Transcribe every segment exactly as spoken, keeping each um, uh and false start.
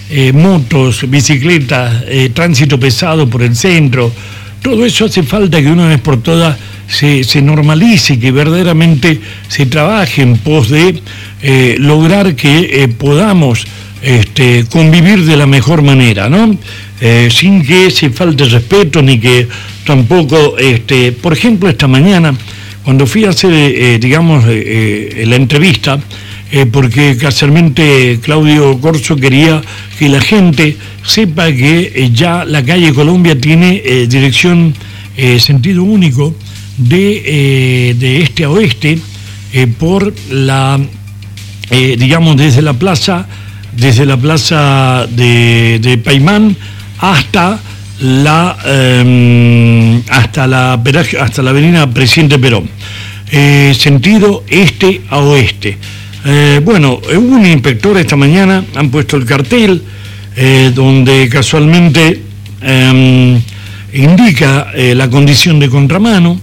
eh, motos, bicicletas, eh, tránsito pesado por el centro. Todo eso hace falta que una vez por todas se, se normalice, que verdaderamente se trabaje en pos de eh, lograr que eh, podamos este, convivir de la mejor manera, ¿no? Eh, sin que se falte respeto ni que tampoco, este, por ejemplo, esta mañana, cuando fui a hacer, eh, digamos, eh, eh, la entrevista, eh, porque casualmente Claudio Corso quería que la gente sepa que eh, ya la calle Colombia tiene eh, dirección, eh, sentido único, de, eh, de este a oeste, eh, por la, eh, digamos, desde la plaza, desde la plaza de, de Paimán hasta la eh, hasta la hasta la avenida Presidente Perón, eh, sentido este a oeste. Eh, bueno, hubo un inspector esta mañana, han puesto el cartel eh, donde casualmente eh, indica eh, la condición de contramano,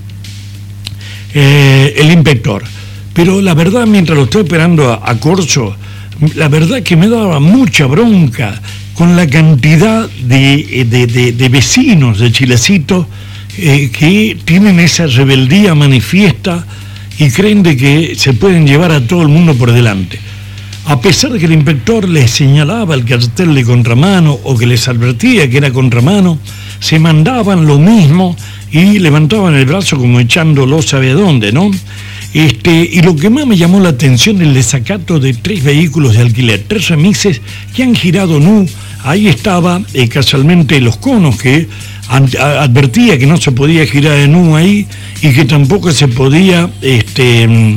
eh, el inspector. Pero la verdad, mientras lo estoy esperando a, a Corso, la verdad que me daba mucha bronca con la cantidad de, de, de, de vecinos de Chilecito eh, que tienen esa rebeldía manifiesta y creen de que se pueden llevar a todo el mundo por delante. A pesar de que el inspector les señalaba el cartel de contramano o que les advertía que era contramano, se mandaban lo mismo y levantaban el brazo como echándolo sabe dónde, ¿no? Este, y lo que más me llamó la atención es el desacato de tres vehículos de alquiler, tres remises que han girado nu. Ahí estaba eh, casualmente los conos que an, a, advertía que no se podía girar de nu ahí y que tampoco se podía este,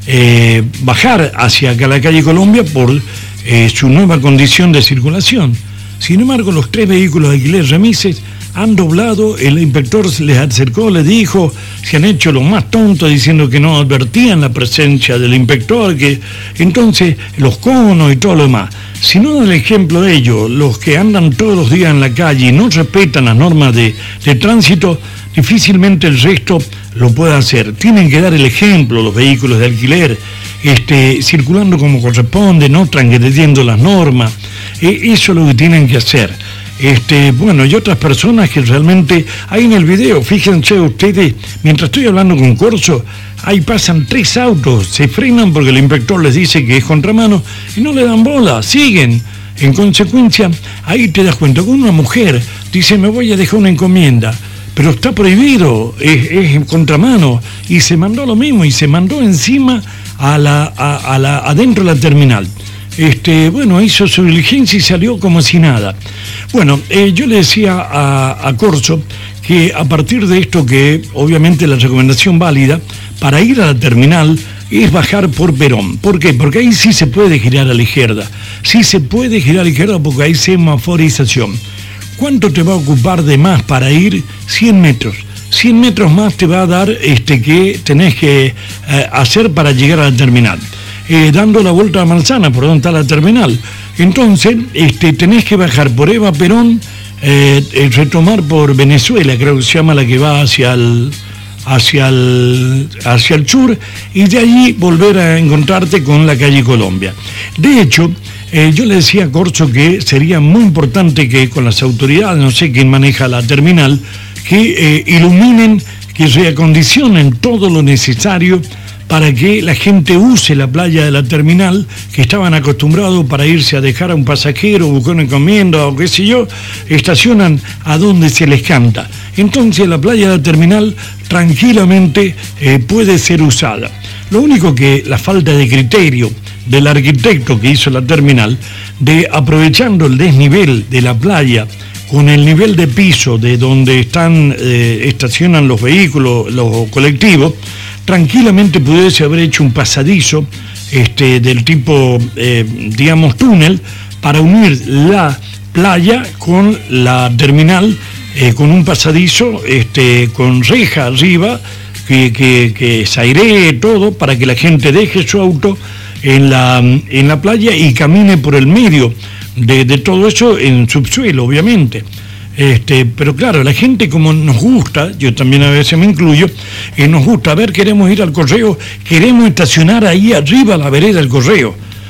eh, bajar hacia acá la calle Colombia por eh, su nueva condición de circulación. Sin embargo, los tres vehículos de alquiler remises han doblado, el inspector se les acercó, les dijo, se han hecho lo más tonto diciendo que no advertían la presencia del inspector, que entonces los conos y todo lo demás. Si no dan el ejemplo de ellos, los que andan todos los días en la calle y no respetan las normas de, de tránsito, difícilmente el resto lo puede hacer. Tienen que dar el ejemplo los vehículos de alquiler, este, circulando como corresponde, no transgrediendo las normas. Eh, eso es lo que tienen que hacer. Este, bueno, y otras personas que realmente, ahí en el video, fíjense ustedes, mientras estoy hablando con Corso, ahí pasan tres autos, se frenan porque el inspector les dice que es contramano y no le dan bola, siguen. En consecuencia, ahí te das cuenta que una mujer dice, me voy a dejar una encomienda, pero está prohibido, es, es contramano, y se mandó lo mismo, y se mandó encima a la, a, a la, adentro de la terminal. Este, bueno, hizo su diligencia y salió como si nada. Bueno, eh, yo le decía a, a Corso que a partir de esto, que obviamente la recomendación válida para ir a la terminal es bajar por Perón. ¿Por qué? Porque ahí sí se puede girar a la izquierda. Sí se puede girar a la izquierda porque hay semaforización. ¿Cuánto te va a ocupar de más para ir? cien metros. cien metros más te va a dar este, que tenés que eh, hacer para llegar a la terminal. Eh, dando la vuelta a la manzana, por donde está la terminal. Entonces, este, tenés que bajar por Eva Perón, eh, eh, retomar por Venezuela, creo que se llama la que va hacia el, hacia el, hacia el sur, y de allí volver a encontrarte con la calle Colombia. De hecho, eh, yo le decía a Corso que sería muy importante que con las autoridades, no sé quién maneja la terminal, que eh, iluminen, que reacondicionen todo lo necesario para que la gente use la playa de la terminal, que estaban acostumbrados para irse a dejar a un pasajero, buscar una encomienda o qué sé yo, estacionan a donde se les canta. Entonces la playa de la terminal tranquilamente eh, puede ser usada. Lo único que la falta de criterio del arquitecto que hizo la terminal, de aprovechando el desnivel de la playa con el nivel de piso de donde están eh, estacionan los vehículos, los colectivos, tranquilamente pudiese haber hecho un pasadizo este, del tipo, eh, digamos, túnel, para unir la playa con la terminal, eh, con un pasadizo este, con reja arriba, que, que, que se airee todo, para que la gente deje su auto en la, en la playa y camine por el medio de, de todo eso en subsuelo, obviamente. Este, pero claro, la gente, como nos gusta, yo también a veces me incluyo, eh, nos gusta, a ver, queremos ir al correo, queremos estacionar ahí arriba a la vereda del correo.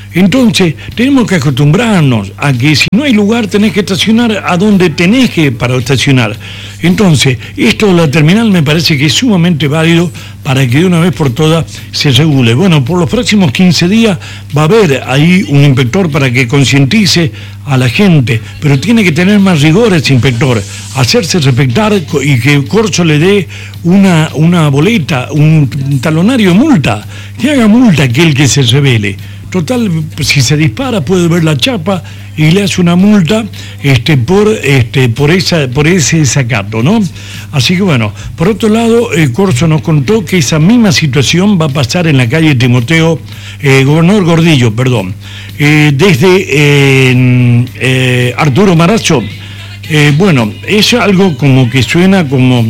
Entonces, tenemos que acostumbrarnos a que si no hay lugar tenés que estacionar a donde tenés que para estacionar. Entonces, esto de la terminal me parece que es sumamente válido para que de una vez por todas se regule. Bueno, por los próximos quince días va a haber ahí un inspector para que concientice a la gente, pero tiene que tener más rigor ese inspector, hacerse respetar y que Corcho le dé una, una boleta, un talonario de multa, que haga multa a aquel que se revele. Total, si se dispara puede ver la chapa y le hace una multa este, por, este, por, esa, por ese desacato, ¿no? Así que bueno, por otro lado, eh, Corso nos contó que esa misma situación va a pasar en la calle Timoteo, eh, Gobernador Gordillo, perdón, eh, desde eh, eh, Arturo Marazo. Eh, bueno, es algo como que suena como,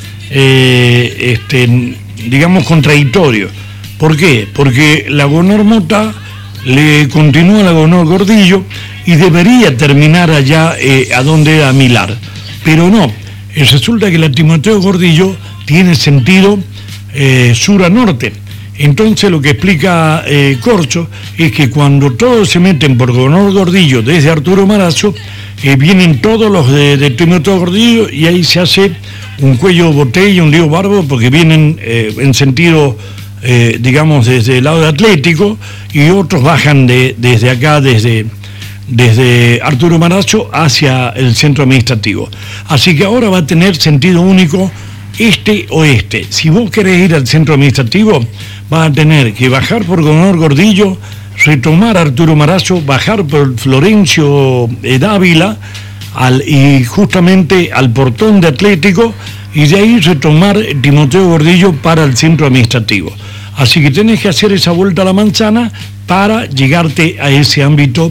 eh, este, digamos, contradictorio. ¿Por qué? Porque la Gobernador Mota le continúa a la Gobernador Gordillo y debería terminar allá eh, a donde era Milar. Pero no, eh, resulta que la Timoteo Gordillo tiene sentido eh, sur a norte. Entonces lo que explica eh, Corcho es que cuando todos se meten por Gobernador Gordillo desde Arturo Marazo, eh, vienen todos los de, de Timoteo Gordillo y ahí se hace un cuello de botella, un lío barbo, porque vienen eh, en sentido... Eh, digamos, desde el lado de Atlético, y otros bajan de, desde acá, desde, desde Arturo Marazo hacia el centro administrativo. Así que ahora va a tener sentido único este-oeste. Si vos querés ir al centro administrativo, vas a tener que bajar por Gobernador Gordillo, retomar Arturo Marazo, bajar por Florencio eh, Dávila, al, y justamente al portón de Atlético, y de ahí retomar Timoteo Gordillo para el centro administrativo. Así que tenés que hacer esa vuelta a la manzana para llegarte a ese ámbito,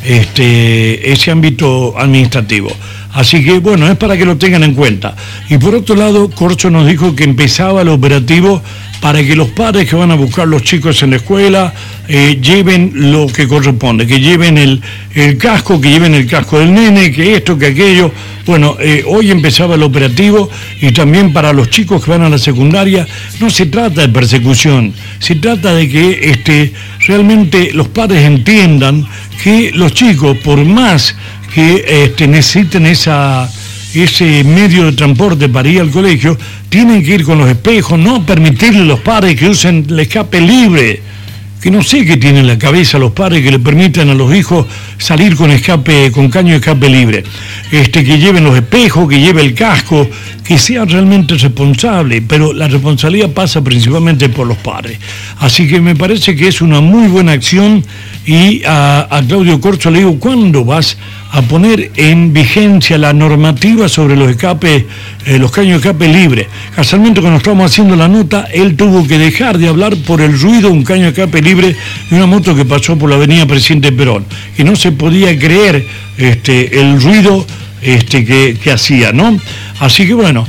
este, ese ámbito administrativo. Así que, bueno, es para que lo tengan en cuenta. Y por otro lado, Corcho nos dijo que empezaba el operativo para que los padres que van a buscar los chicos en la escuela eh, lleven lo que corresponde, que lleven el, el casco, que lleven el casco del nene, que esto, que aquello. Bueno, eh, hoy empezaba el operativo, y también para los chicos que van a la secundaria no se trata de persecución, se trata de que este, realmente los padres entiendan que los chicos, por más que este, necesiten esa... ese medio de transporte para ir al colegio, tienen que ir con los espejos, no permitirle a los padres que usen el escape libre, que no sé qué tienen en la cabeza los padres que le permitan a los hijos salir con escape, con caño de escape libre, este, que lleven los espejos, que lleve el casco, que sean realmente responsables, pero la responsabilidad pasa principalmente por los padres. Así que me parece que es una muy buena acción, y a, a Claudio Corcho le digo, ¿cuándo vas a poner en vigencia la normativa sobre los escapes, eh, los caños de escape libre? Casualmente cuando estábamos haciendo la nota, él tuvo que dejar de hablar por el ruido de un caño de escape libre de una moto que pasó por la avenida Presidente Perón, que no se podía creer este, el ruido este, que, que hacía, ¿no? Así que bueno,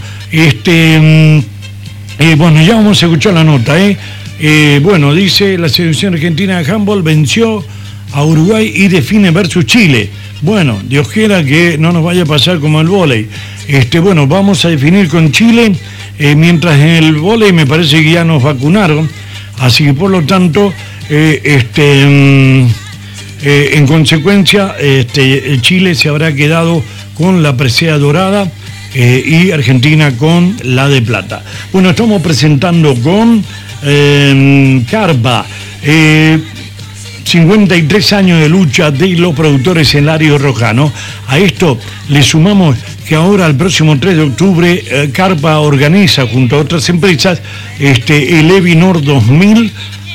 este, eh, bueno, ya vamos a escuchar la nota, ¿eh? Eh, bueno, dice, la selección argentina de handball venció a Uruguay y define versus Chile. Bueno, Dios quiera que no nos vaya a pasar como el vóley. Este, bueno, vamos a definir con Chile, eh, mientras en el vóley me parece que ya nos vacunaron, así que por lo tanto, eh, este, mm, eh, en consecuencia, este, Chile se habrá quedado con la presea dorada eh, y Argentina con la de plata. Bueno, estamos presentando con eh, Carpa, eh, cincuenta y tres años de lucha de los productores en Lario Rojano. A esto le sumamos que ahora, el próximo tres de octubre, eh, Carpa organiza junto a otras empresas este, el Evinor dos mil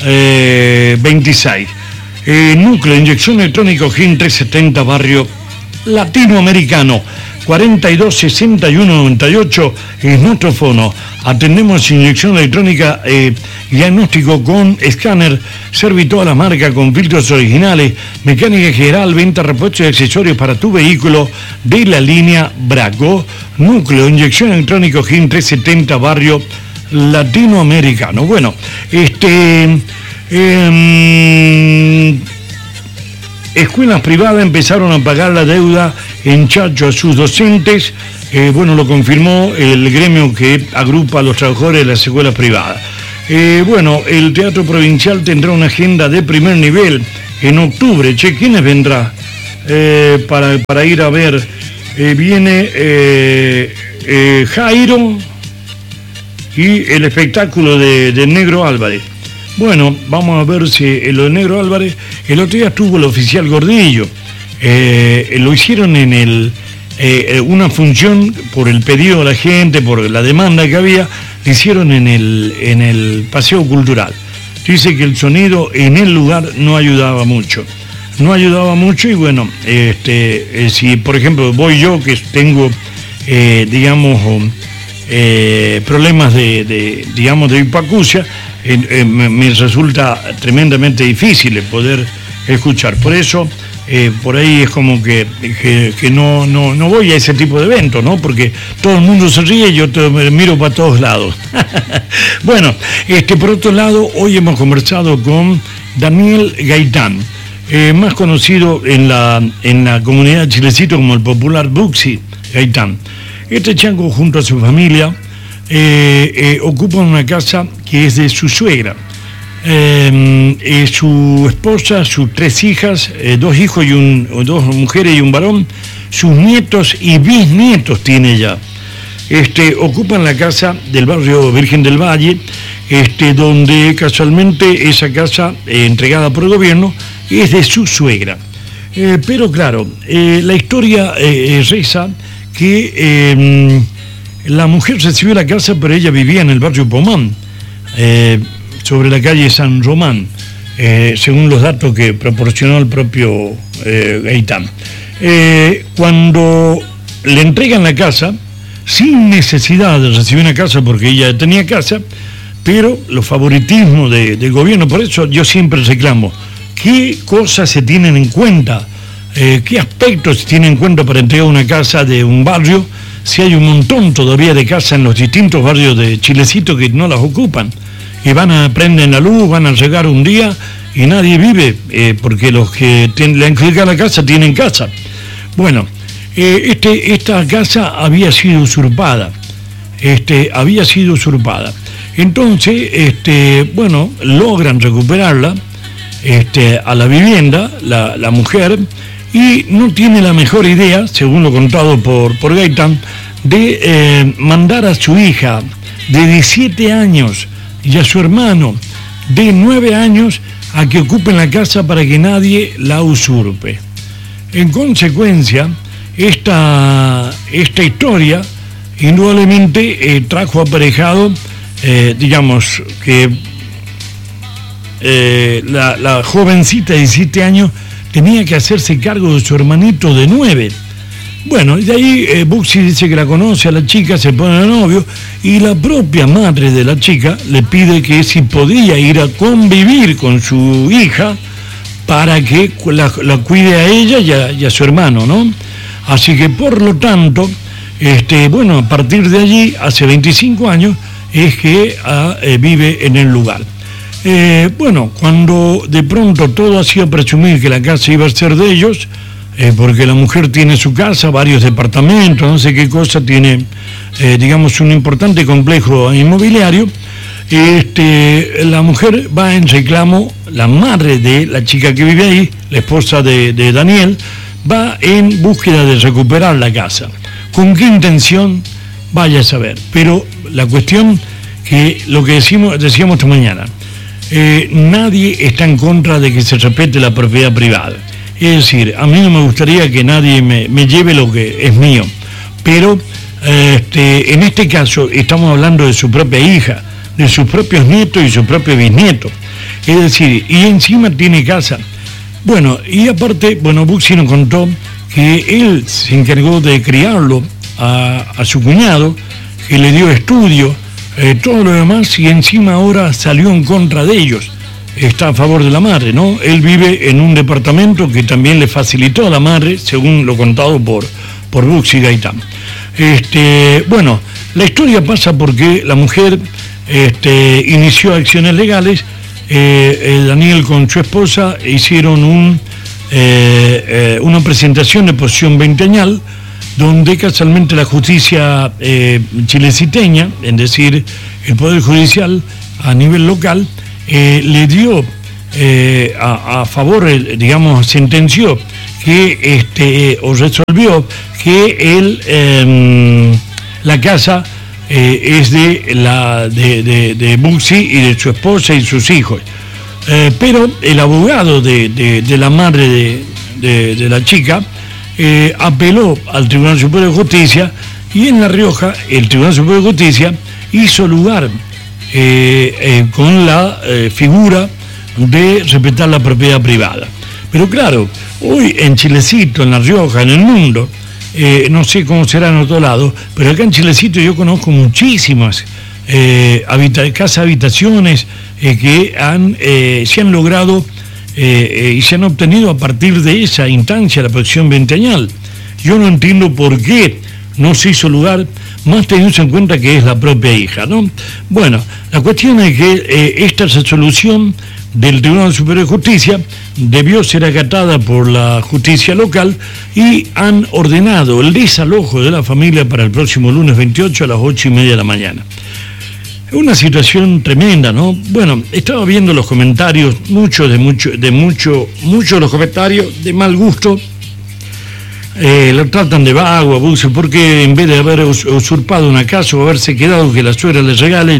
veintiséis. Eh, núcleo de inyección electrónico G I N trescientos setenta, barrio latinoamericano. cuarenta y dos sesenta y uno noventa y ocho es nuestro fono. Atendemos inyección electrónica, eh, diagnóstico con escáner, serví toda la marca con filtros originales, mecánica general, venta, repuestos y accesorios para tu vehículo de la línea Braco. Núcleo, inyección electrónico G I N trescientos setenta, barrio latinoamericano. Bueno, este... Eh, escuelas privadas empezaron a pagar la deuda en Chacho a sus docentes. Eh, bueno, lo confirmó el gremio que agrupa a los trabajadores de las escuelas privadas. Eh, bueno, el Teatro Provincial tendrá una agenda de primer nivel en octubre. Che, ¿quiénes vendrá eh, para, para ir a ver? Eh, viene eh, eh, Jairo y el espectáculo de, de Negro Álvarez. Bueno, vamos a ver si eh, lo de Negro Álvarez, el otro día estuvo el oficial Gordillo, eh, lo hicieron en el eh, una función por el pedido de la gente, por la demanda que había, lo hicieron en el, en el Paseo Cultural. Dice que el sonido en el lugar no ayudaba mucho. No ayudaba mucho y bueno, este, eh, si por ejemplo voy yo que tengo, eh, digamos, eh, problemas de, de, digamos, de hipoacusia, eh, eh, me, me resulta tremendamente difícil poder escuchar. Por eso, eh, por ahí es como que, que, que no, no, no voy a ese tipo de eventos, ¿no? Porque todo el mundo se ríe y yo te, me miro para todos lados. Bueno, este, por otro lado, hoy hemos conversado con Daniel Gaitán. Eh, más conocido en la, en la comunidad de Chilecito como el popular Buxi Gaitán. Este chango junto a su familia eh, eh, ocupa una casa que es de su suegra. Eh, eh, su esposa, sus tres hijas, eh, dos hijos y un, dos mujeres y un varón, sus nietos y bisnietos tiene ya. Este, ocupan la casa del barrio Virgen del Valle, este, donde casualmente esa casa eh, entregada por el gobierno es de su suegra. Eh, pero claro, eh, la historia eh, reza que eh, la mujer recibió la casa, pero ella vivía en el barrio Pomán, eh, sobre la calle San Román, eh, según los datos que proporcionó el propio eh, Gaitán. Eh, cuando le entregan la casa, sin necesidad de recibir una casa, porque ella tenía casa, pero los favoritismos de, del gobierno, por eso yo siempre reclamo, ¿qué cosas se tienen en cuenta? Eh, ¿Qué aspectos se tienen en cuenta para entregar una casa de un barrio? Si hay un montón todavía de casas en los distintos barrios de Chilecito que no las ocupan. Y van a prender la luz, van a llegar un día y nadie vive, eh, porque los que ten, le han entregado la casa tienen casa. Bueno, eh, este, esta casa había sido usurpada. Este, había sido usurpada. Entonces, este, bueno, logran recuperarla. Este, a la vivienda, la, la mujer, y no tiene la mejor idea, según lo contado por, por Gaitán, de eh, mandar a su hija de diecisiete años y a su hermano de nueve años a que ocupen la casa para que nadie la usurpe. En consecuencia, esta, esta historia indudablemente eh, trajo aparejado, eh, digamos, que Eh, la, la jovencita de diecisiete años tenía que hacerse cargo de su hermanito de nueve. Bueno, y de ahí eh, Buxi dice que la conoce a la chica, se pone de novio, y la propia madre de la chica le pide que si podía ir a convivir con su hija para que la, la cuide a ella y a, y a su hermano, ¿no? Así que por lo tanto, este, bueno, a partir de allí, hace veinticinco años, es que ah, eh, vive en el lugar. Eh, bueno, cuando de pronto todo hacía presumir que la casa iba a ser de ellos, eh, porque la mujer tiene su casa, varios departamentos, no sé qué cosa, tiene, eh, digamos, un importante complejo inmobiliario, este, la mujer va en reclamo, la madre de la chica que vive ahí, la esposa de, de Daniel, va en búsqueda de recuperar la casa. ¿Con qué intención? Vaya a saber. Pero la cuestión que lo que decimos, decíamos esta mañana, Eh, nadie está en contra de que se respete la propiedad privada. Es decir, a mí no me gustaría que nadie me, me lleve lo que es mío, pero eh, este, en este caso estamos hablando de su propia hija, de sus propios nietos y sus propios bisnietos. Es decir, y encima tiene casa. Bueno, y aparte, bueno, Buxi nos contó que él se encargó de criarlo a, a su cuñado, que le dio estudio, Eh, todo lo demás, y encima ahora salió en contra de ellos. Está a favor de la madre, ¿no? Él vive en un departamento que también le facilitó a la madre, según lo contado por, por Buxi Gaitán. Este, bueno, la historia pasa porque la mujer este, inició acciones legales, eh, eh, Daniel con su esposa hicieron un, eh, eh, una presentación de posición veinteañal, donde casualmente la justicia eh, chileciteña, es decir, el Poder Judicial a nivel local, eh, le dio eh, a, a favor, digamos, sentenció que este o resolvió que él eh, la casa eh, es de la de, de, de Bugsy y de su esposa y sus hijos. Eh, pero el abogado de, de, de la madre de, de, de la chica eh, apeló al Tribunal Superior de Justicia, y en La Rioja el Tribunal Superior de Justicia hizo lugar eh, eh, con la eh, figura de respetar la propiedad privada. Pero claro, hoy en Chilecito, en La Rioja, en el mundo, eh, no sé cómo será en otro lado, pero acá en Chilecito yo conozco muchísimas eh, habita- casas habitaciones eh, que han, eh, se han logrado eh, eh, y se han obtenido a partir de esa instancia, la protección veinteañal. Yo no entiendo por qué no se hizo lugar, más teniendo en cuenta que es la propia hija, ¿no? Bueno, la cuestión es que eh, esta resolución del Tribunal Superior de Justicia debió ser acatada por la justicia local y han ordenado el desalojo de la familia para el próximo lunes veintiocho a las ocho y media de la mañana. Una situación tremenda, ¿no? Bueno, estaba viendo los comentarios, muchos de mucho, de mucho, muchos de los comentarios de mal gusto. Eh, lo tratan de vago, abuso, porque en vez de haber usurpado una casa o haberse quedado que la suegra le regale,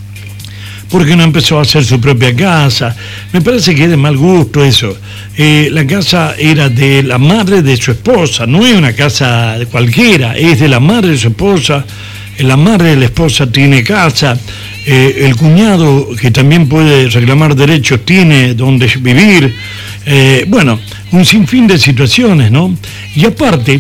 porque no empezó a hacer su propia casa. Me parece que es de mal gusto eso. Eh, la casa era de la madre de su esposa, no es una casa cualquiera, es de la madre de su esposa. La madre de la esposa tiene casa, eh, el cuñado, que también puede reclamar derechos, tiene donde vivir. Eh, bueno, un sinfín de situaciones, ¿no? Y aparte,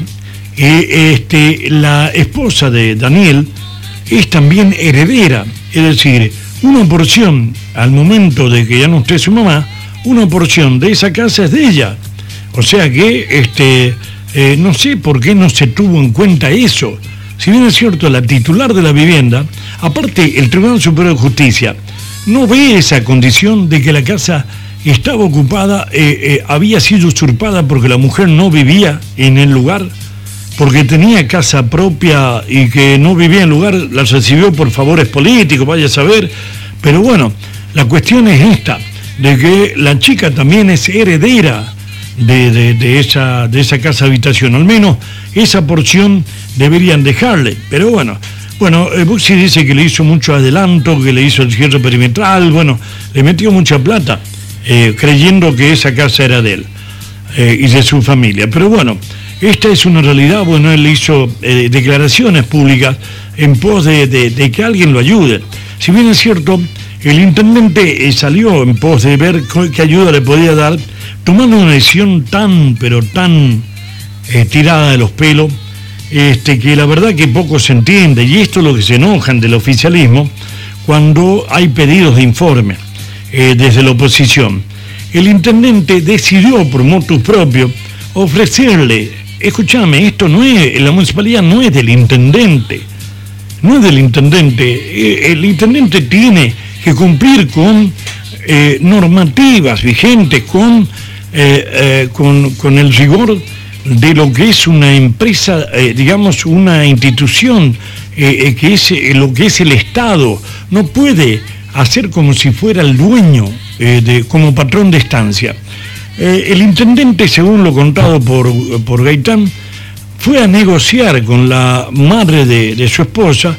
eh, este, la esposa de Daniel es también heredera, es decir, una porción, al momento de que ya no esté su mamá, una porción de esa casa es de ella. O sea que, este, eh, no sé por qué no se tuvo en cuenta eso. Si bien es cierto, la titular de la vivienda, aparte el Tribunal Superior de Justicia, no ve esa condición de que la casa estaba ocupada, eh, eh, había sido usurpada porque la mujer no vivía en el lugar, porque tenía casa propia y que no vivía en el lugar, la recibió por favores políticos, vaya a saber. Pero bueno, la cuestión es esta, de que la chica también es heredera de, de, de, esa, de esa casa habitación, al menos esa porción deberían dejarle. Pero bueno, bueno, eh, Bugsy dice que le hizo mucho adelanto, que le hizo el cierre perimetral, bueno, le metió mucha plata, eh, creyendo que esa casa era de él eh, y de su familia. Pero bueno, esta es una realidad. Bueno, él hizo eh, declaraciones públicas en pos de, de, de que alguien lo ayude. Si bien es cierto, el intendente eh, salió en pos de ver qué ayuda le podía dar, tomando una decisión tan, pero tan eh, tirada de los pelos, este, que la verdad que poco se entiende, y esto es lo que se enojan del oficialismo cuando hay pedidos de informe eh, desde la oposición. El intendente decidió por motus propio ofrecerle, escúchame, esto no es, la municipalidad no es del intendente, no es del intendente, el intendente tiene que cumplir con eh, normativas vigentes, con, eh, eh, con, con el rigor de lo que es una empresa, eh, digamos, una institución, eh, eh, que es eh, lo que es el Estado. No puede hacer como si fuera el dueño, eh, de, como patrón de estancia. Eh, el intendente, según lo contado por, por Gaitán, fue a negociar con la madre de, de su esposa,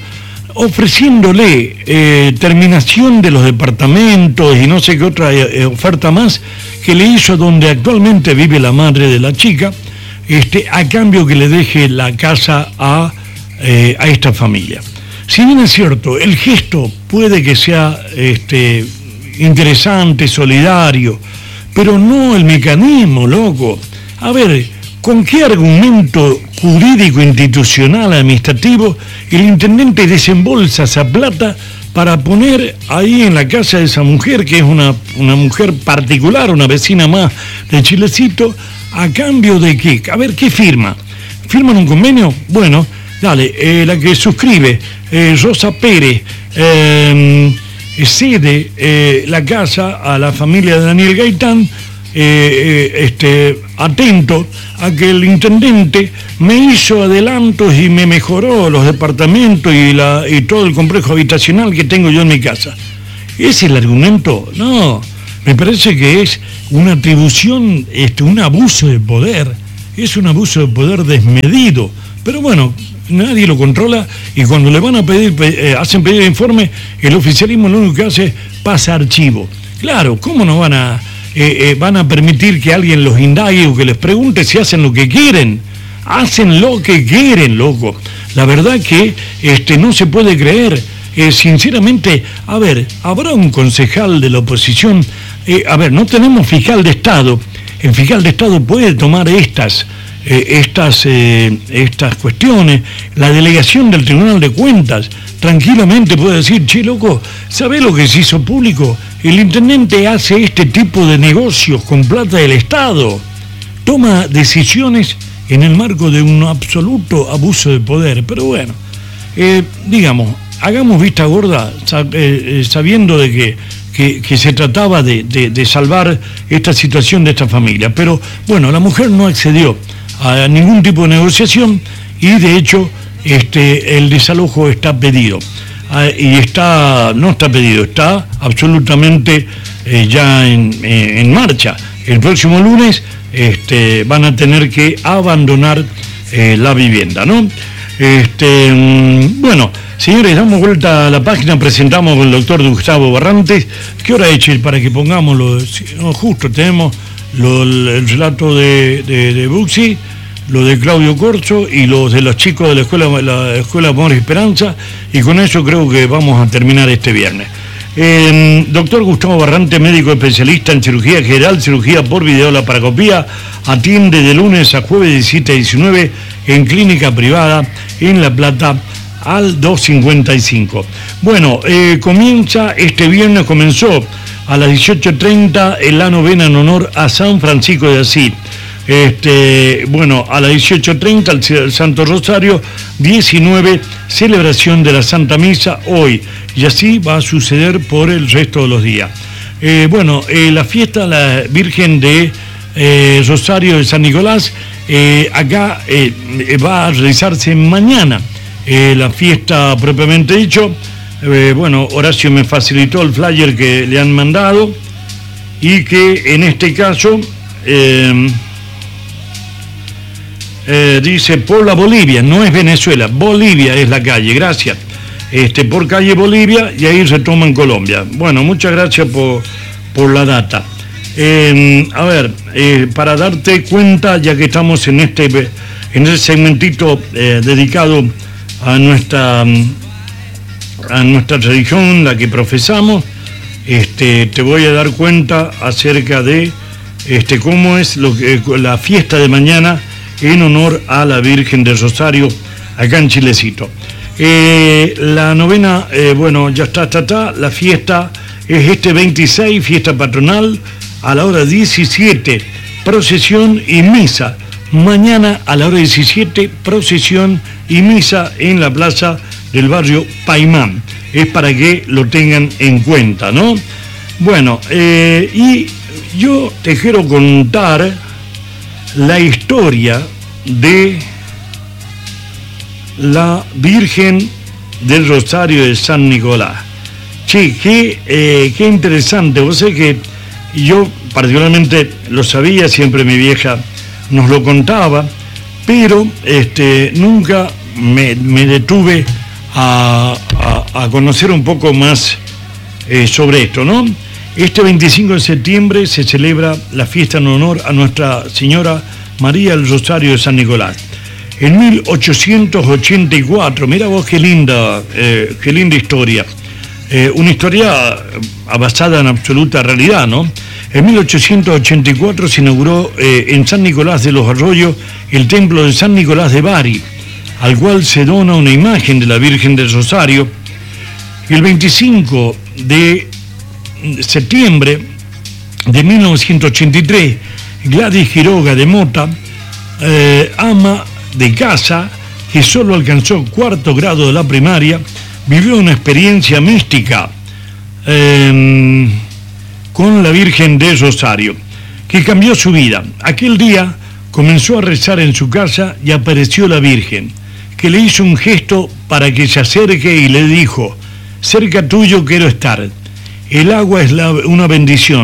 ofreciéndole eh, terminación de los departamentos y no sé qué otra eh, oferta más que le hizo donde actualmente vive la madre de la chica, este, a cambio que le deje la casa a, eh, a esta familia. Si bien es cierto, el gesto puede que sea este, interesante, solidario, pero no el mecanismo, loco. A ver, ¿con qué argumento jurídico, institucional, administrativo el intendente desembolsa esa plata para poner ahí en la casa de esa mujer, que es una, una mujer particular, una vecina más de Chilecito, a cambio de qué? A ver, ¿qué firma? ¿Firman un convenio? Bueno, dale, eh, la que suscribe, eh, Rosa Pérez, eh, cede eh, la casa a la familia de Daniel Gaitán, eh, eh, este, atento a que el intendente me hizo adelantos y me mejoró los departamentos y, la, y todo el complejo habitacional que tengo yo en mi casa. ¿Ese es el argumento? No, me parece que es una atribución, este, un abuso de poder, es un abuso de poder desmedido, pero bueno, nadie lo controla, y cuando le van a pedir, eh, hacen pedir de informe, el oficialismo lo único que hace es pasa archivo. Claro, ¿cómo no van a, eh, eh, van a permitir que alguien los indague o que les pregunte si hacen lo que quieren? Hacen lo que quieren, loco. La verdad que este, no se puede creer. Eh, sinceramente, a ver, habrá un concejal de la oposición, eh, a ver, no tenemos fiscal de Estado, el fiscal de Estado puede tomar estas, eh, estas, eh, estas cuestiones, la delegación del Tribunal de Cuentas, tranquilamente puede decir, che, loco, ¿sabés lo que se hizo público? El intendente hace este tipo de negocios con plata del Estado, toma decisiones en el marco de un absoluto abuso de poder, pero bueno, eh, digamos, hagamos vista gorda sabiendo de que, que, que se trataba de, de, de salvar esta situación de esta familia. Pero bueno, la mujer no accedió a ningún tipo de negociación y de hecho este, el desalojo está pedido. Y está, no está pedido, está absolutamente eh, ya en, eh, en marcha. El próximo lunes este, van a tener que abandonar eh, la vivienda, ¿no? Este, bueno, señores, damos vuelta a la página, presentamos con el doctor Gustavo Barrantes. ¿Qué hora es para que pongamos lo, no, justo tenemos lo, el relato de, de, de Buxi, lo de Claudio Corso y los de los chicos de la escuela, la escuela Amor y Esperanza, y con eso creo que vamos a terminar este viernes. Eh, doctor Gustavo Barrantes, médico especialista en cirugía general, cirugía por videolaparoscopía, atiende de lunes a jueves de diecisiete a diecinueve en clínica privada en La Plata al doscientos cincuenta y cinco. Bueno, eh, comienza este viernes, comenzó a las dieciocho treinta en la novena en honor a San Francisco de Asís. Este, bueno, a las dieciocho treinta el Santo Rosario, diecinueve celebración de la Santa Misa hoy, y así va a suceder por el resto de los días. Eh, bueno, eh, la fiesta la Virgen de eh, Rosario de San Nicolás, eh, acá eh, va a realizarse mañana, eh, la fiesta propiamente dicho. Eh, bueno, Horacio me facilitó el flyer que le han mandado y que en este caso eh, Eh, dice por la Bolivia, no es Venezuela, Bolivia es la calle, gracias. Este, por calle Bolivia y ahí se toma en Colombia. Bueno, muchas gracias por, por la data. Eh, a ver, eh, para darte cuenta, ya que estamos en este, en este segmentito eh, dedicado a nuestra, a nuestra religión, la que profesamos, este, te voy a dar cuenta acerca de este, cómo es lo que, la fiesta de mañana en honor a la Virgen del Rosario, acá en Chilecito. Eh, la novena, eh, bueno, ya está, está, está, la fiesta es este veintiséis, fiesta patronal, a la hora diecisiete, procesión y misa. Mañana a la hora diecisiete, procesión y misa en la plaza del barrio Paimán. Es para que lo tengan en cuenta, ¿no? Bueno, eh, y yo te quiero contar la historia de la Virgen del Rosario de San Nicolás. Che, qué, eh, qué interesante. Vos sabés que yo particularmente lo sabía, siempre mi vieja nos lo contaba, pero este, nunca me, me detuve a, a, a conocer un poco más eh, sobre esto, ¿no? Este veinticinco de septiembre se celebra la fiesta en honor a Nuestra Señora María del Rosario de San Nicolás. En mil ochocientos ochenta y cuatro, mira vos qué linda, eh, qué linda historia. Eh, una historia basada en absoluta realidad, ¿no? En mil ochocientos ochenta y cuatro se inauguró eh, en San Nicolás de los Arroyos el templo de San Nicolás de Bari, al cual se dona una imagen de la Virgen del Rosario. Y el veinticinco de septiembre de mil novecientos ochenta y tres, Gladys Quiroga de Mota, eh, ama de casa, que solo alcanzó cuarto grado de la primaria, vivió una experiencia mística eh, con la Virgen de Rosario, que cambió su vida. Aquel día comenzó a rezar en su casa y apareció la Virgen, que le hizo un gesto para que se acerque y le dijo: cerca tuyo quiero estar. El agua es la, una bendición.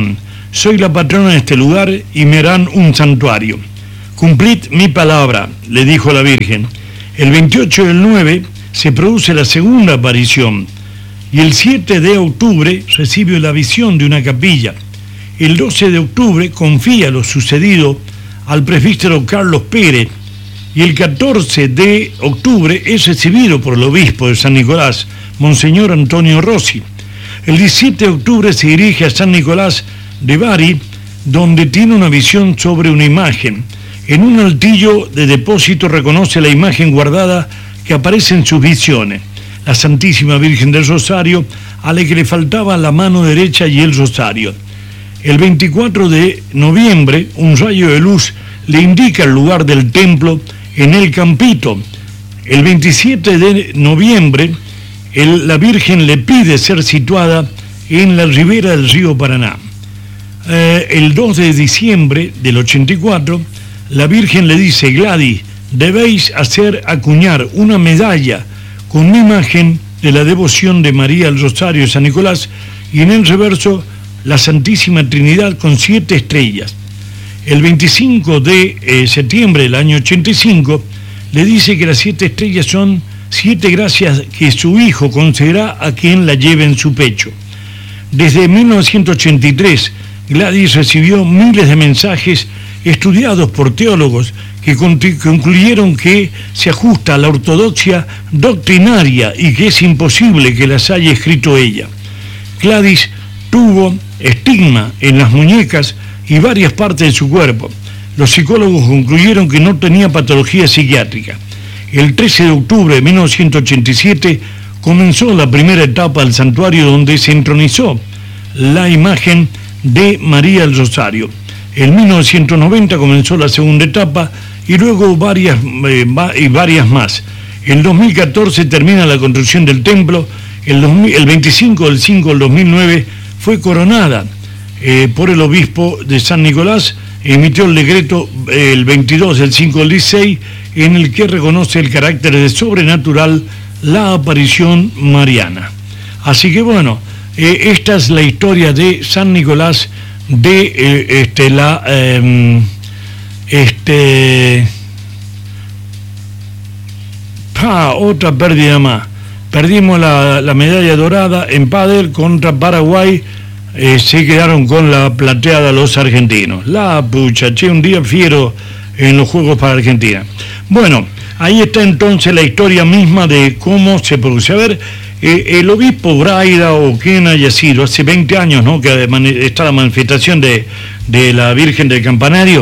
soy la patrona de este lugar y me harán un santuario. Cumplid mi palabra, le dijo la Virgen. El veintiocho del nueve se produce la segunda aparición y el siete de octubre recibe la visión de una capilla. El doce de octubre confía lo sucedido al presbítero Carlos Pérez y el catorce de octubre es recibido por el obispo de San Nicolás, Monseñor Antonio Rossi. El diecisiete de octubre se dirige a San Nicolás de Bari, donde tiene una visión sobre una imagen. En un altillo de depósito reconoce la imagen guardada que aparece en sus visiones, la Santísima Virgen del Rosario, a la que le faltaba la mano derecha y el rosario. El veinticuatro de noviembre, un rayo de luz le indica el lugar del templo en el Campito. El veintisiete de noviembre, el, la Virgen le pide ser situada en la ribera del río Paraná. Eh, el dos de diciembre del ochenta y cuatro, la Virgen le dice: Gladys, debéis hacer acuñar una medalla con una imagen de la devoción de María al Rosario de San Nicolás y en el reverso la Santísima Trinidad con siete estrellas. El veinticinco de eh, septiembre del año ochenta y cinco le dice que las siete estrellas son siete gracias que su hijo concederá a quien la lleve en su pecho. Desde mil novecientos ochenta y tres, Gladys recibió miles de mensajes estudiados por teólogos que concluyeron que se ajusta a la ortodoxia doctrinaria y que es imposible que las haya escrito ella. Gladys tuvo estigma en las muñecas y varias partes de su cuerpo. Los psicólogos concluyeron que no tenía patología psiquiátrica. El trece de octubre de mil novecientos ochenta y siete comenzó la primera etapa del santuario, donde se entronizó la imagen de María del Rosario. En mil novecientos noventa comenzó la segunda etapa y luego varias, eh, va, y varias más. En dos mil catorce termina la construcción del templo. El, dos mil, el veinticinco del cinco del dos mil nueve fue coronada eh, por el obispo de San Nicolás. Emitió el decreto eh, el veintidós del cinco del dieciséis, en el que reconoce el carácter de sobrenatural la aparición mariana. Así que bueno, eh, esta es la historia de San Nicolás de eh, este la eh, este ah, otra pérdida más. Perdimos la, la medalla dorada en pádel contra Paraguay. Eh, se quedaron con la plateada los argentinos. La pucha, che, un día fiero en los Juegos para Argentina. Bueno, ahí está entonces la historia misma de cómo se produce. A ver, eh, el obispo Braida, o quien haya sido, hace veinte años, ¿no?, que está la manifestación de, de la Virgen del Campanario.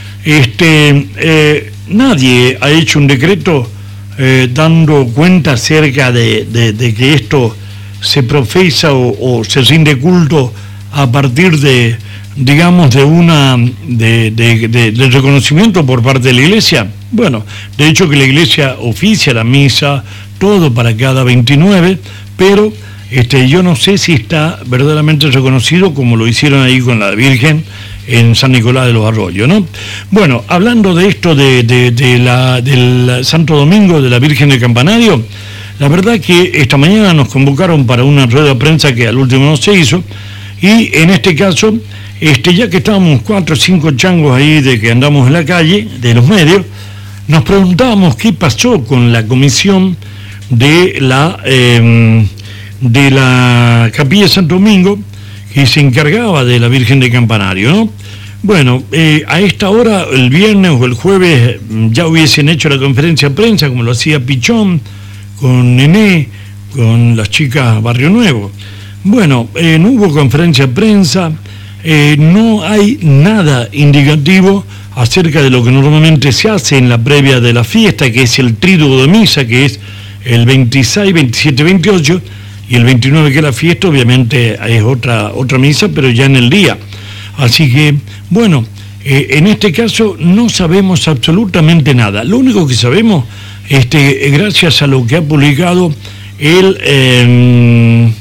Este, eh, nadie ha hecho un decreto eh, dando cuenta acerca de, de, de que esto se profesa o, o se rinde culto a partir de, digamos, de una de, de, de, de reconocimiento por parte de la Iglesia. Bueno, de hecho que la Iglesia oficia la misa, todo para cada veintinueve, pero este, yo no sé si está verdaderamente reconocido como lo hicieron ahí con la Virgen en San Nicolás de los Arroyos, ¿no? Bueno, hablando de esto de, de, de la, del Santo Domingo de la Virgen del Campanario, la verdad que esta mañana nos convocaron para una rueda de prensa que al último no se hizo, y en este caso, este, ya que estábamos cuatro o cinco changos ahí de que andamos en la calle, de los medios, nos preguntábamos qué pasó con la comisión de la, eh, de la Capilla de Santo Domingo, que se encargaba de la Virgen de Campanario, ¿no? Bueno, eh, a esta hora, el viernes o el jueves, ya hubiesen hecho la conferencia de prensa, como lo hacía Pichón, con Nené, con las chicas Barrio Nuevo. Bueno, eh, no hubo conferencia de prensa, eh, no hay nada indicativo acerca de lo que normalmente se hace en la previa de la fiesta, que es el tríduo de misa, que es el veintiséis, veintisiete, veintiocho, y el veintinueve, que es la fiesta, obviamente es otra, otra misa, pero ya en el día. Así que, bueno, eh, en este caso no sabemos absolutamente nada. Lo único que sabemos, este, gracias a lo que ha publicado el... Eh,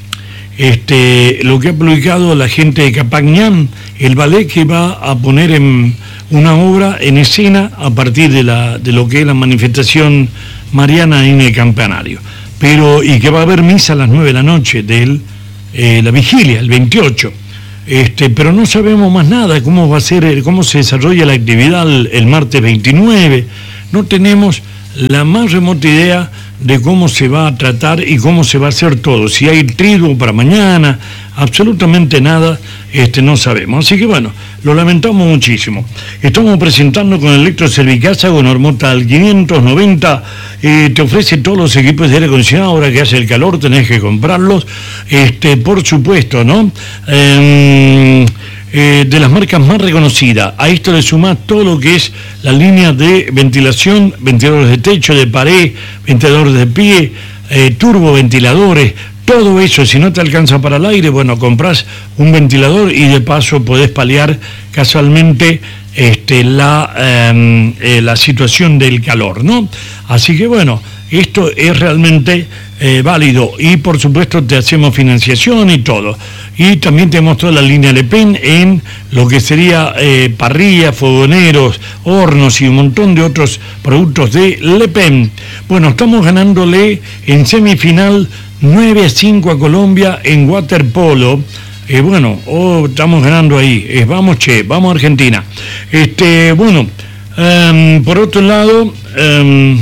Este, lo que ha publicado la gente de Capañán, el ballet que va a poner en una obra en escena a partir de, la, de lo que es la manifestación mariana en el Campanario, pero y que va a haber misa a las nueve de la noche de eh, la vigilia, el veintiocho. este, pero no sabemos más nada, cómo va a ser, cómo se desarrolla la actividad el, el martes veintinueve, no tenemos la más remota idea de cómo se va a tratar y cómo se va a hacer todo, si hay triduo para mañana, absolutamente nada, este, no sabemos. Así que bueno, lo lamentamos muchísimo. Estamos presentando con Electroservicasa, con Normotal quinientos noventa, eh, te ofrece todos los equipos de aire acondicionado, ahora que hace el calor tenés que comprarlos, este, por supuesto, ¿no? Eh, Eh, de las marcas más reconocidas. A esto le sumás todo lo que es la línea de ventilación, ventiladores de techo, de pared, ventiladores de pie, eh, turboventiladores, todo eso. Si no te alcanza para el aire, bueno, comprás un ventilador y de paso podés paliar casualmente este, la, eh, eh, la situación del calor, ¿no? Así que bueno, esto es realmente eh, válido y por supuesto te hacemos financiación y todo. Y también te mostró la línea Le Pen en lo que sería eh, parrillas, fogoneros, hornos y un montón de otros productos de Le Pen. Bueno, estamos ganándole en semifinal nueve a cinco a Colombia en waterpolo. Eh, bueno, oh, estamos ganando ahí. Eh, vamos, che, vamos a Argentina. Este, bueno, um, por otro lado, um,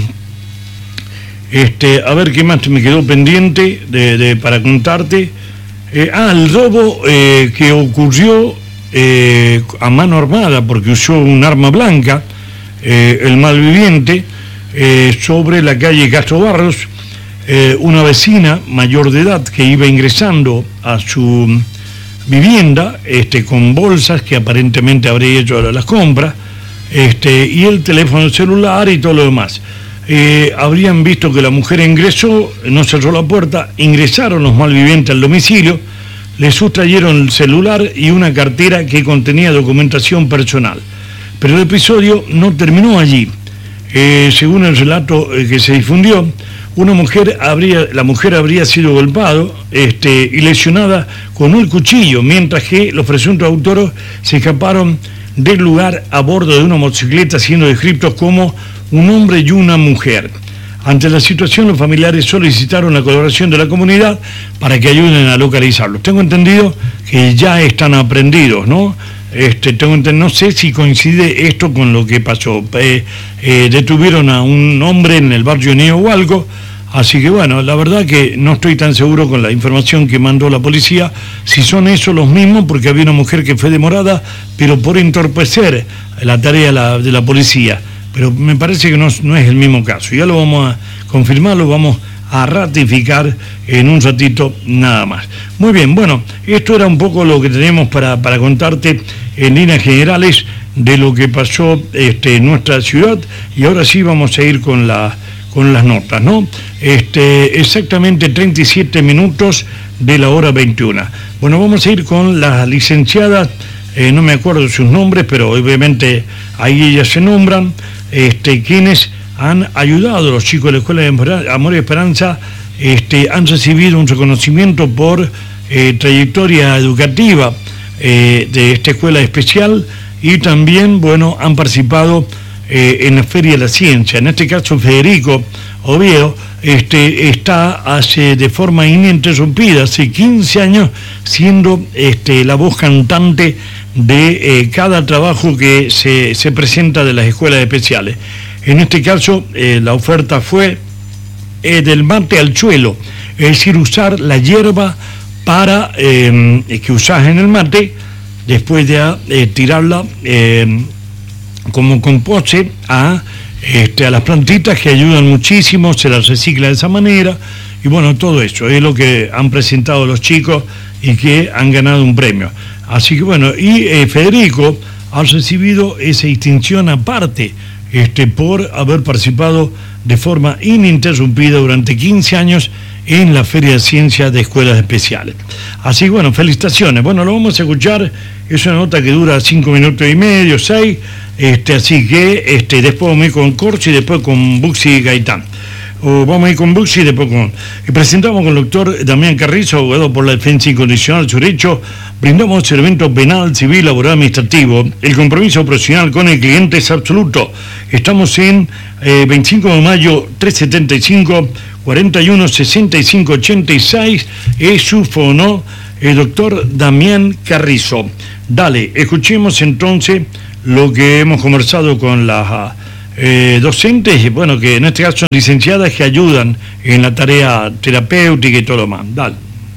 este, a ver qué más me quedó pendiente de, de, para contarte. Eh, ah, el robo eh, que ocurrió eh, a mano armada, porque usó un arma blanca, eh, el malviviente, eh, sobre la calle Castro Barros, eh, una vecina mayor de edad que iba ingresando a su vivienda este, con bolsas que aparentemente habría hecho las compras, este, y el teléfono celular y todo lo demás. Eh, habrían visto que la mujer ingresó, no cerró la puerta, ingresaron los malvivientes al domicilio, le sustrayeron el celular y una cartera que contenía documentación personal. Pero el episodio no terminó allí. Eh, según el relato eh, que se difundió, una mujer habría, la mujer habría sido golpeada este, y lesionada con un cuchillo, mientras que los presuntos autores se escaparon del lugar a bordo de una motocicleta, siendo descritos como un hombre y una mujer. Ante la situación, los familiares solicitaron la colaboración de la comunidad para que ayuden a localizarlos. Tengo entendido que ya están aprendidos, ¿no? Este, tengo entendido, no sé si coincide esto con lo que pasó. Eh, eh, detuvieron a un hombre en el barrio Neohualco, así que bueno, la verdad que no estoy tan seguro con la información que mandó la policía, si son esos los mismos, porque había una mujer que fue demorada, pero por entorpecer la tarea de la, de la policía. Pero me parece que no, no es el mismo caso. Ya lo vamos a confirmar, lo vamos a ratificar en un ratito nada más. Muy bien, bueno, esto era un poco lo que tenemos para, para contarte en líneas generales de lo que pasó este, en nuestra ciudad, y ahora sí vamos a ir con, la, con las notas, ¿no? Este, exactamente treinta y siete minutos de la hora veintiuna. Bueno, vamos a ir con las licenciadas, eh, no me acuerdo de sus nombres, pero obviamente ahí ellas se nombran, este, quienes han ayudado a los chicos de la Escuela de Amor y Esperanza, este, han recibido un reconocimiento por eh, trayectoria educativa eh, de esta escuela especial, y también, bueno, han participado eh, en la Feria de la Ciencia. En este caso, Federico Oviedo este, está hace, de forma ininterrumpida, hace quince años, siendo este, la voz cantante de eh, cada trabajo que se, se presenta de las escuelas especiales. En este caso, eh, la oferta fue eh, del mate al suelo, es decir, usar la hierba para eh, que usás en el mate, después de eh, tirarla eh, como composte a, este, a las plantitas, que ayudan muchísimo, se las recicla de esa manera, y bueno, todo eso es lo que han presentado los chicos y que han ganado un premio. Así que bueno, y eh, Federico ha recibido esa distinción aparte, este, por haber participado de forma ininterrumpida durante quince años en la Feria de Ciencias de Escuelas Especiales. Así que bueno, felicitaciones. Bueno, lo vamos a escuchar, es una nota que dura cinco minutos y medio, seis, este, así que este, después me con Corcho y después con Buxi y Gaitán. o vamos a ir con Buxi y después con... Y presentamos con el doctor Damián Carrizo, abogado por la defensa incondicional de su derecho. Brindamos servicio penal, civil, laboral, administrativo. El compromiso profesional con el cliente es absoluto. Estamos en eh, veinticinco de mayo, trescientos setenta y cinco, cuarenta y uno, sesenta y cinco, ochenta y seis. Es su fono, el doctor Damián Carrizo. Dale, escuchemos entonces lo que hemos conversado con las eh, docentes, bueno, que en este caso son licenciadas que ayudan en la tarea terapéutica y todo lo más. Dale.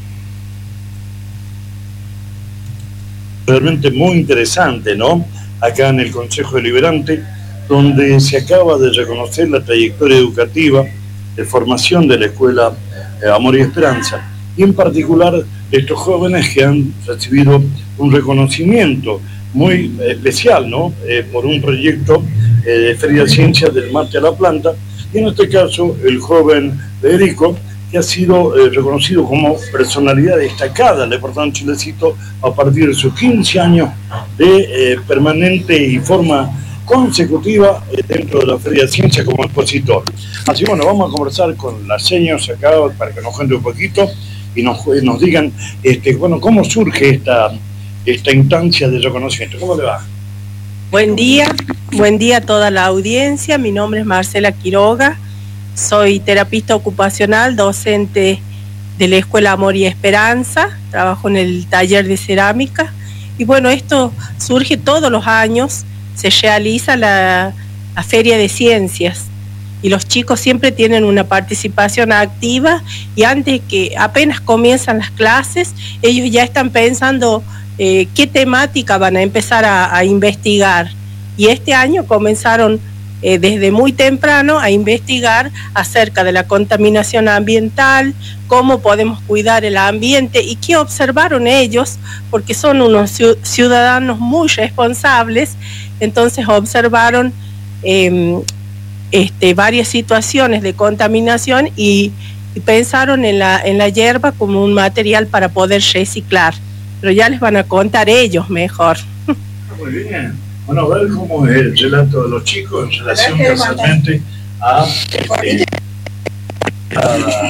Realmente muy interesante, ¿no? Acá en el Consejo Deliberante, donde se acaba de reconocer la trayectoria educativa de formación de la Escuela eh, Amor y Esperanza, y en particular estos jóvenes que han recibido un reconocimiento muy especial, ¿no? Eh, por un proyecto eh, de Feria de Ciencias del Mate a la Planta, y en este caso el joven Federico, que ha sido eh, reconocido como personalidad destacada del Departamento Chilecito a partir de sus quince años de eh, permanente y forma consecutiva eh, dentro de la Feria de Ciencias como expositor. Así bueno, vamos a conversar con las señas acá para que nos cuente un poquito y nos, nos digan, este, bueno, cómo surge esta... esta instancia de reconocimiento. ¿Cómo le va? Buen día, buen día a toda la audiencia. Mi nombre es Marcela Quiroga, soy terapista ocupacional, docente de la Escuela Amor y Esperanza, trabajo en el taller de cerámica y bueno, esto surge todos los años, se realiza la, la Feria de Ciencias y los chicos siempre tienen una participación activa y antes que apenas comienzan las clases, ellos ya están pensando Eh, qué temática van a empezar a, a investigar. Y este año comenzaron eh, desde muy temprano a investigar acerca de la contaminación ambiental, cómo podemos cuidar el ambiente y qué observaron ellos, porque son unos ciudadanos muy responsables, entonces observaron eh, este, varias situaciones de contaminación y, y pensaron en la, en la hierba como un material para poder reciclar. Pero ya les van a contar ellos mejor. Muy bien. Bueno, a ver cómo es el relato de los chicos en relación casualmente a... Este, a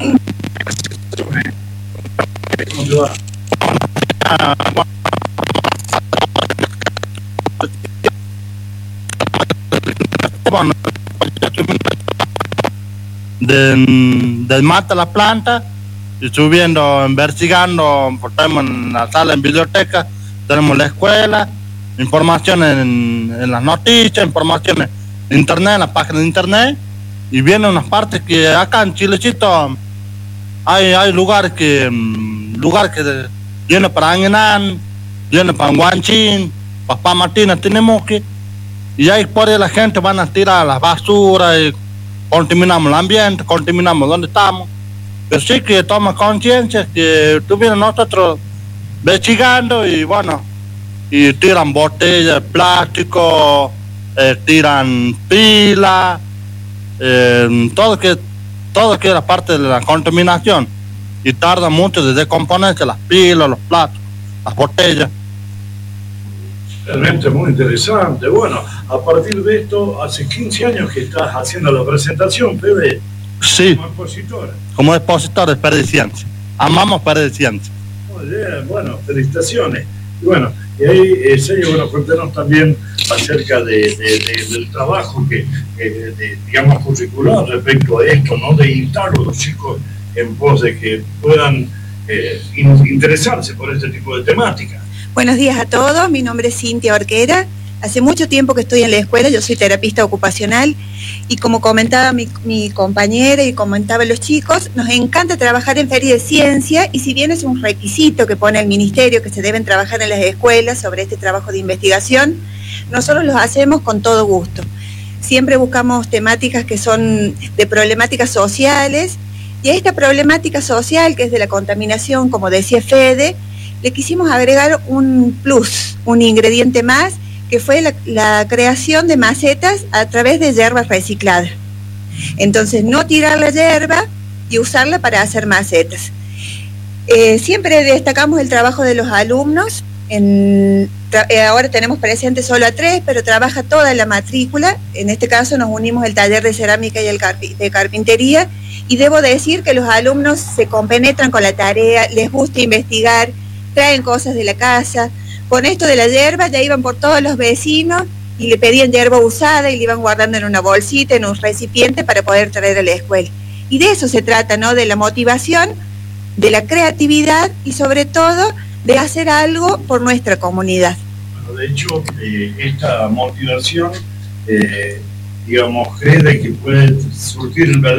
¿Cómo te va? Del, del mate a la planta, y subiendo, investigando, tenemos en la sala en biblioteca, tenemos la escuela, información en, en las noticias, información en internet, en la página de internet, y vienen unas partes que acá en Chilecito hay, hay lugares que lugares que vienen para Anguinán, vienen para Guanchín, Papá Martínez, tenemos que, y ahí por ahí la gente van a tirar las basuras y contaminamos el ambiente, contaminamos donde estamos. Pero sí que toma conciencia que estuvieron nosotros investigando y bueno, y tiran botellas de plástico, eh, tiran pilas, eh, todo que todo que era parte de la contaminación y tarda mucho de descomponerse las pilas, los plásticos, las botellas. Realmente muy interesante. Bueno, a partir de esto, hace quince años que estás haciendo la presentación, Fede. Sí. Como expositora. Como expositor de Feria de Ciencias. Amamos Feria de Ciencias. Muy bien, bueno, felicitaciones. Y bueno, y ahí, eh, Sergio, bueno, cuéntanos también acerca de, de, de, del trabajo que, eh, de, digamos, curricular respecto a esto, ¿no? De instar a los chicos en pos de que puedan eh, in, interesarse por este tipo de temática. Buenos días a todos, mi nombre es Cintia Orquera. Hace mucho tiempo que estoy en la escuela, yo soy terapista ocupacional y como comentaba mi, mi compañera y comentaban los chicos, nos encanta trabajar en Feria de Ciencia y si bien es un requisito que pone el Ministerio que se deben trabajar en las escuelas sobre este trabajo de investigación, nosotros los hacemos con todo gusto. Siempre buscamos temáticas que son de problemáticas sociales y a esta problemática social que es de la contaminación, como decía Fede, le quisimos agregar un plus, un ingrediente más, que fue la, la creación de macetas a través de hierbas recicladas. Entonces, no tirar la hierba y usarla para hacer macetas. Eh, siempre destacamos el trabajo de los alumnos en, eh, ahora tenemos presente solo a tres, pero trabaja toda la matrícula. En este caso nos unimos el taller de cerámica y el carpi de carpintería, y debo decir que los alumnos se compenetran con la tarea, les gusta investigar, traen cosas de la casa. Con esto de la hierba ya iban por todos los vecinos y le pedían hierba usada y le iban guardando en una bolsita, en un recipiente para poder traer a la escuela. Y de eso se trata, ¿no? De la motivación, de la creatividad y sobre todo de hacer algo por nuestra comunidad. Bueno, de hecho, eh, esta motivación, eh, digamos, cree de que puede surgir el verdadero